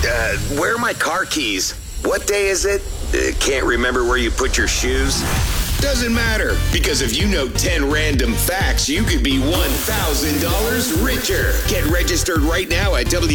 Where are my car keys? What day is it? Can't remember where you put your shoes. Doesn't matter, because if you know 10 random facts, you could be $1,000 richer. Get registered right now at